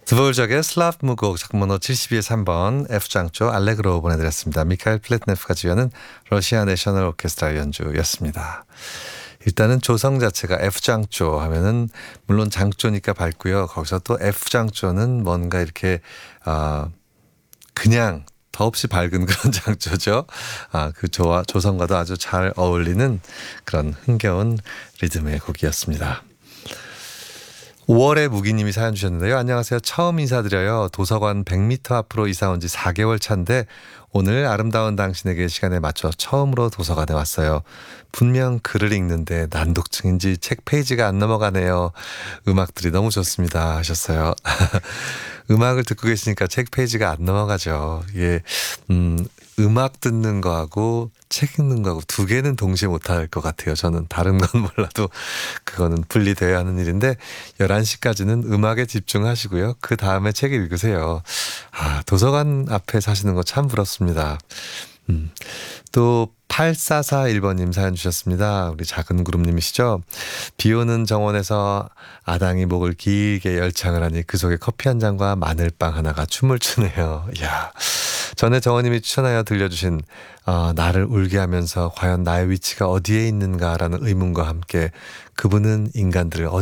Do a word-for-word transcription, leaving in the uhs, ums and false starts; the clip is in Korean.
드볼작의 슬라브 무곡 작문호 칠십이의 삼 번 F장조 알레그로 보내드렸습니다. 미카엘 플랫네프가 지휘하는 러시아 내셔널 오케스트라 연주였습니다. 일단은 조성 자체가 F장조 하면은 물론 장조니까 밝고요. 거기서 또 F장조는 뭔가 이렇게 아 그냥 더없이 밝은 그런 장조죠. 아, 그 조와 조성과도 아주 잘 어울리는 그런 흥겨운 리듬의 곡이었습니다. 오월의 무기님이 사연 주셨는데요. 안녕하세요. 처음 인사드려요. 도서관 백 미터 앞으로 이사 온 지 사 개월 차인데 오늘 아름다운 당신에게 시간에 맞춰 처음으로 도서관에 왔어요. 분명 글을 읽는데 난독증인지 책 페이지가 안 넘어가네요. 음악들이 너무 좋습니다 하셨어요. 음악을 듣고 계시니까 책 페이지가 안 넘어가죠. 이게 음, 음악 듣는 거하고 책 읽는 거하고 두 개는 동시에 못할 것 같아요. 저는 다른 건 몰라도 그거는 분리되어야 하는 일인데 열한 시까지는 음악에 집중하시고요. 그 다음에 책 읽으세요. 아, 도서관 앞에 사시는 거 참 부럽습니다. 음. 또 팔사사일 번님 사연 주셨습니다. 우리 작은 그룹님이시죠. 비 오는 정원에서 아당이 목을 길게 열창을 하니 그 속에 커피 한 잔과 마늘빵 하나가 춤을 추네요. 이야. 전에 정원님이 추천하여 들려주신 어, 나를 울게 하면서 과연 나의 위치가 어디에 있는가라는 의문과 함께 그분은 인간들을